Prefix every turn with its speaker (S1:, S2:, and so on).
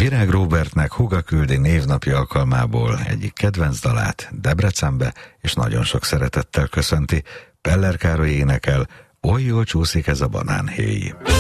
S1: Virág Róbertnek Huga küldi névnapja alkalmából egyik kedvenc dalát Debrecenbe és nagyon sok szeretettel köszönti. Peller Károly énekel, oly jól csúszik ez a banánhéj.